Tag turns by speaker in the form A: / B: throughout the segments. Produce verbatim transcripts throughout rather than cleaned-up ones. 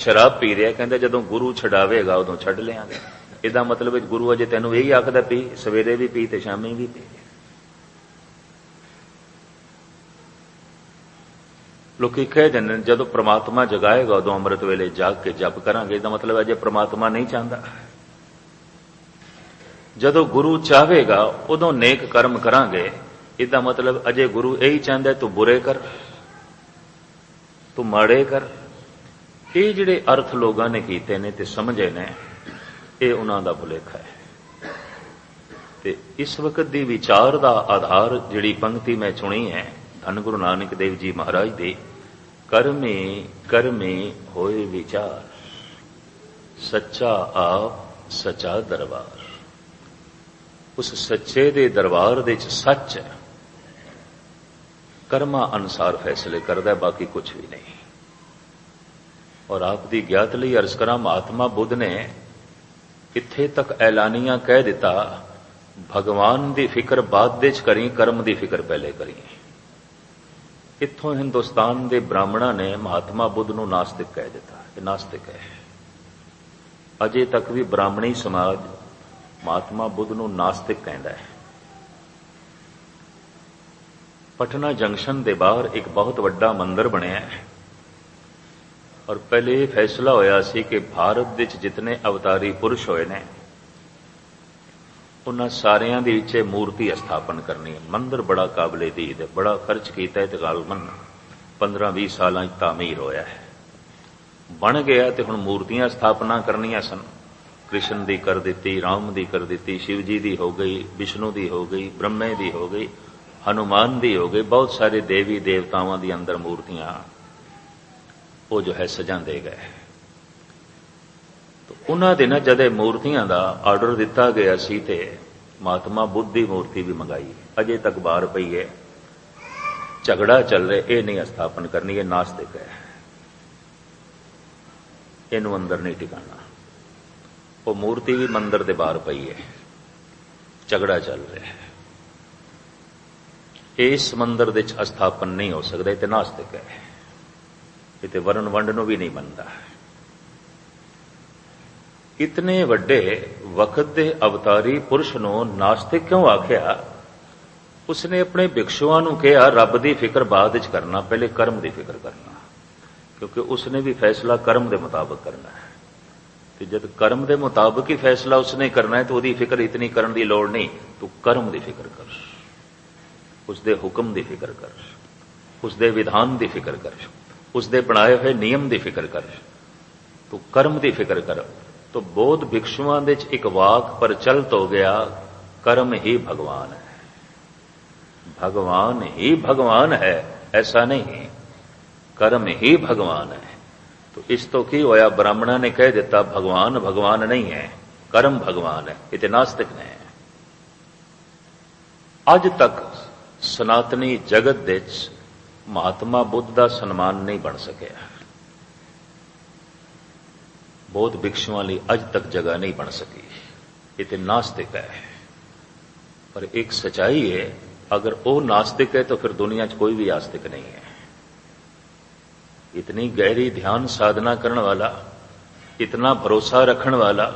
A: शराब पी रहा, कहता जदों गुरु छड़ावेगा उदों छड़ लियांगे। इहदा मतलब गुरु अजे तैनूं यही आखदा पी, सवेरे भी पी ते शामी भी पी। लोकी कह जांदे जदों परमात्मा जगाएगा उदों अमृत वेले जाग के जप करांगे। इहदा मतलब अजे परमात्मा नहीं चाहता। जदों गुरु चाहेगा उदों नेक कर्म करांगे। इहदा मतलब अजे गुरु यही चाहता तू बुरे कर, तू माड़े कर। ये जिहड़े अर्थ लोगों ने कीते ने ते समझे ने, ये उन्हां दा भुलेखा है। ते इस वक्त दी विचार दा आधार जिहड़ी पंक्ति मैं चुनी है धन गुरु नानक देव जी महाराज दी, कर्मे कर्मे होए विचार, सच्चा आप सच्चा दरबार। उस सच्चे दे दरबार दे च सच है, कर्मा अनुसार फैसले करदा है, बाकी कुछ भी नहीं। और आप दी ज्ञात लई अर्ज करा, महात्मा बुद्ध ने इत्थे तक ऐलानिया कह दिता, भगवान दी फिक्र बाद दे च करी, कर्म दी फिक्र पहले करी। इत्थों हिंदुस्तान दे ब्राह्मणा ने महात्मा बुद्ध नूं नास्तिक कह दिता, ये नास्तिक है। अजे तक भी ब्राह्मणी समाज महात्मा बुद्ध नूं नास्तिक कहता है। पटना जंक्शन दे बाहर एक बहुत वड्डा मंदिर बनया है और पहले यह फैसला होया सी कि भारत विच जितने अवतारी पुरुष होए ने उन्हां सारियां दे विच मूर्ति स्थापन करनी है। मंदिर बड़ा काबिले दीद है, बड़ा खर्च किया है, तकरीबन पंद्रह भी साल तामीर होया है, बन गया। तो हुण मूर्तियां स्थापना करनियां सन। कृष्ण दी कर दी, राम दी कर दी, शिव जी दी हो गई, विष्णु दी हो गई, ब्रह्मे दी हो गई, हनुमान दी हो गई। बहुत सारे देवी देवतावां दी अंदर मूर्तियां वो जो है सजांदे गए। तो उन्हां दिनां जदे मूर्तियां दा आर्डर दिता गया सी ते महात्मा बुद्ध दी मूर्ति भी मंगाई, अजे तक बाहर पई है, झगड़ा चल रहा। ये नहीं स्थापन करनी, ये नास्तिक है, इनू अंदर नहीं टिकाना। वो मूर्ति भी मंदिर दे बाहर पई है, झगड़ा चल रहा है। इस मंदिर दे च स्थापन नहीं हो सकता, ये नास्तिक है। ये वरण वंड नूं भी नहीं मनता। इतने वड्डे वक्त दे अवतारी पुरुष नूं नास्तिक क्यों आख्या? उसने अपने भिक्षुआं नूं कहा रब दी फिक्र बाद च करना, पहले कर्म दी फिक्र करना, क्योंकि उसने भी फैसला कर्म दे मुताबिक करना है। तो जब कर्म दे मुताबिक ही फैसला उसने करना है तो उसकी फिक्र इतनी करने की लोड़ नहीं। तू कर्म दी फिक्र कर, उसदे हुक्म दी फिक्र कर, उसदे विधान दी फिक्र कर, उसदे बनाए हुए नियम दी फिक्र कर, तू कर्म दी फिक्र कर। तो बौद्ध भिक्षुआं दे च एक वाक प्रचलित हो गया, कर्म ही भगवान है। भगवान ही भगवान है ऐसा नहीं, कर्म ही भगवान है। तो इस तो की होया, ब्राह्मणा ने कह दिता भगवान भगवान नहीं है, कर्म भगवान है। इतने नास्तिक ने अज तक सनातनी जगत दे महात्मा बुद्ध का सन्मान नहीं बन सकिया। बौद्ध भिक्षुआं लई अज तक जगह नहीं बन सकी। इतने नास्तिक है। पर एक सच्चाई है, अगर वो नास्तिक है तो फिर दुनिया च कोई भी आस्तिक नहीं है। इतनी गहरी ध्यान साधना करने वाला, इतना भरोसा रखने वाला,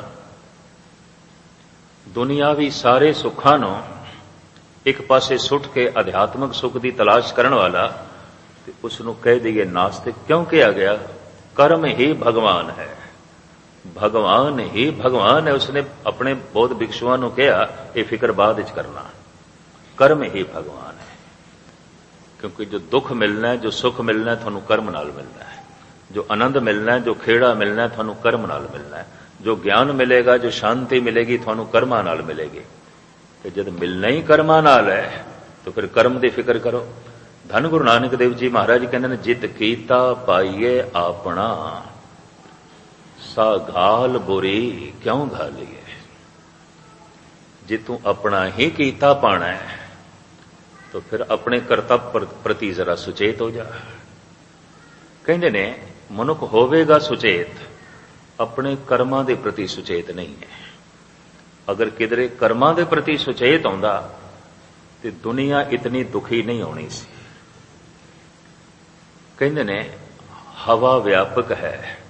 A: दुनियावी सारे सुखां नूं एक पासे सुट के अध्यात्मक सुख की तलाश करने वाला, तो उसनूं कह दईए नास्तिक क्यों किया गया? कर्म ही भगवान है, भगवान ही भगवान है। उसने अपने बौद्ध भिक्षुआं नूं कहा यह फिक्र बाद विच करना, कर्म ही भगवान है। क्योंकि जो दुख मिलना है, जो सुख मिलना है, थानू कर्म नाल मिलना है। जो आनंद मिलना है, जो खेड़ा मिलना है, थानू कर्म नाल मिलना है। जो ज्ञान मिलेगा, जो शांति मिलेगी, थानू कर्मां नाल मिलेगी। तो जब मिलना ही कर्मां नाल है तो फिर कर्म की फिक्र करो। धन गुरु नानक देव जी महाराज कहते हैं, जित कीता पाइए आपना, सा घाल बुरी क्यों घालीए। जे तू अपना ही कीता पाना है तो फिर अपने कर्तव्य प्रति जरा सुचेत हो जा। कहते ने मनुख होवेगा सुचेत, अपने कर्मां दे प्रति सुचेत नहीं है। अगर किधरे कर्मां दे प्रति सुचेत आउंदा तो दुनिया इतनी दुखी नहीं होनी सी। कहते ने हवा व्यापक है,